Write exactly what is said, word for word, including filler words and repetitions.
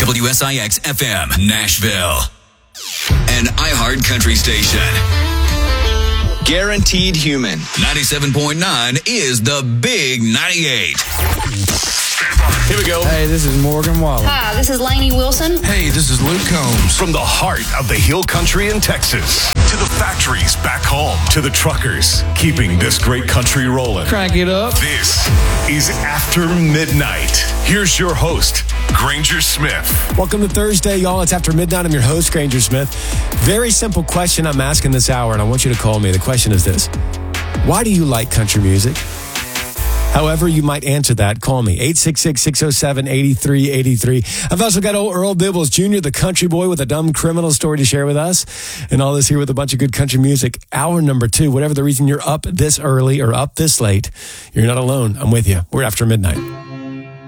W S I X F M, Nashville. An iHeart Country station. Guaranteed Human. ninety-seven point nine is the Big ninety-eight. Here we go. Hey, this is Morgan Wallen. Hi, this is Lainey Wilson. Hey, this is Luke Combs. From the heart of the Hill Country in Texas to the factories back home to the truckers keeping this great country rolling. Crank it up. This is After Midnight. Here's your host, Granger Smith. Welcome to Thursday, y'all. It's After Midnight. I'm your host, Granger Smith. Very simple question I'm asking this hour, and I want you to call me. The question is this: why do you like country music? However you might answer that, call me, eight six six, six oh seven, eight three eight three. I've also got old Earl Bibbles Junior, the country boy with a dumb criminal story to share with us. And all this here with a bunch of good country music. Hour number two, whatever the reason you're up this early or up this late, you're not alone. I'm with you. We're After Midnight.